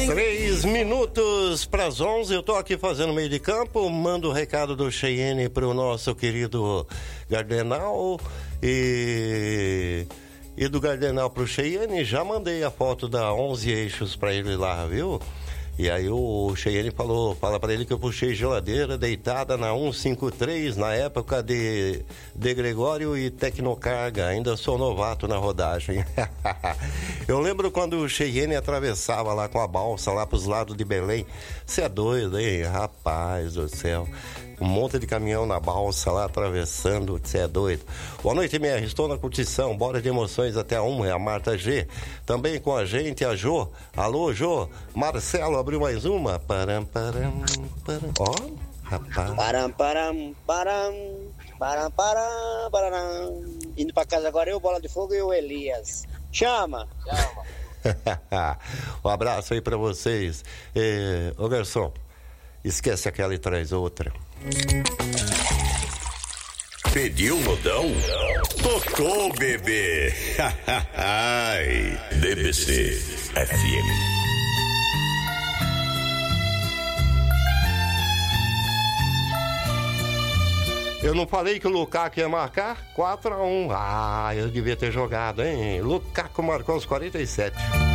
3 minutos para as 11, eu tô aqui fazendo meio de campo, mando o recado do Cheyenne pro nosso querido Gardenal e do Gardenal pro Cheyenne, já mandei a foto da 11 eixos para ele lá, viu? E aí o Cheyenne fala pra ele que eu puxei geladeira deitada na 153, na época de Gregório e Tecnocarga, ainda sou novato na rodagem. Eu lembro quando o Cheyenne atravessava lá com a balsa, lá pros lados de Belém. Você é doido, hein? Rapaz do céu. Um monte de caminhão na balsa lá atravessando, você é doido. Boa noite, MR, estou na curtição, bora de emoções até a 1, é a Marta G. Também com a gente, a Jô. Alô, Jô. Marcelo abriu mais uma. Param. Ó, rapaz. Param. Indo pra casa agora eu, Bola de Fogo e o Elias. Chama. Um abraço aí pra vocês. Ô garçom, esquece aquela e traz outra. Pediu modão? Tocou, bebê. DBC FM. Eu não falei que o Lukaku ia marcar? 4-1. Ah, eu devia ter jogado, hein? Lukaku marcou aos 47.